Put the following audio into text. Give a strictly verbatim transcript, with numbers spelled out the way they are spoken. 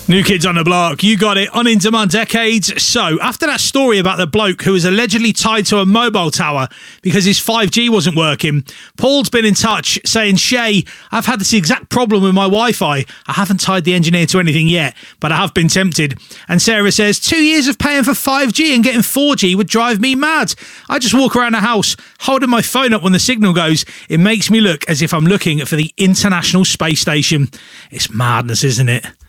New Kids on the Block, you got it, on In Demand Decades. So, after that story about the bloke who was allegedly tied to a mobile tower because his five G wasn't working, Paul's been in touch saying, Shay, I've had this exact problem with my Wi-Fi. I haven't tied the engineer to anything yet, but I have been tempted. And Sarah says, two years of paying for five G and getting four G would drive me mad. I just walk around the house holding my phone up when the signal goes. It makes me look as if I'm looking for the International Space Station. It's madness, isn't it?